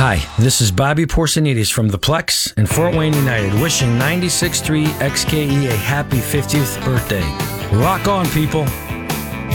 Hi, this is Bobby Porsonides from the Plex and Fort Wayne United, wishing 96.3 XKE a happy 50th birthday. Rock on, people!